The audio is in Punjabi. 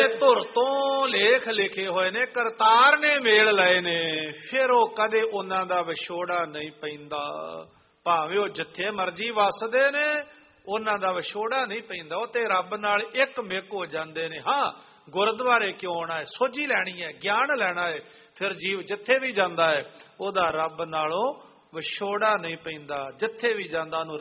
ਧੁਰ ਤੋਂ ਲੇਖ ਲਿਖੇ ਹੋਏ ਨੇ, ਕਰਤਾਰ ਨੇ ਮੇਲ ਲਏ ਨੇ, ਫਿਰ ਉਹ ਕਦੇ ਉਹਨਾਂ ਦਾ ਵਿਛੋੜਾ ਨਹੀਂ ਪੈਂਦਾ। ਭਾਵੇਂ ਉਹ ਜਿੱਥੇ ਮਰਜੀ ਵੱਸਦੇ ਨੇ, ਉਹਨਾਂ ਦਾ ਵਿਛੋੜਾ ਨਹੀਂ ਪੈਂਦਾ। ਉਹ ਤੇ ਰੱਬ ਨਾਲ ਇੱਕ ਮਿਕ ਹੋ ਜਾਂਦੇ ਨੇ। ਹਾਂ, ਗੁਰਦੁਆਰੇ ਕਿਉਂ ਆਉਣਾ ਹੈ? ਸੋਝੀ ਲੈਣੀ ਹੈ, ਗਿਆਨ ਲੈਣਾ ਹੈ। ਫਿਰ ਜੀਵ ਜਿੱਥੇ ਵੀ ਜਾਂਦਾ ਹੈ ਉਹਦਾ ਰੱਬ ਨਾਲੋਂ ਵਿਛੋੜਾ ਨਹੀਂ ਪੈਂਦਾ। ਜਿੱਥੇ ਵੀ ਜਾਂਦਾ ਉਹਨੂੰ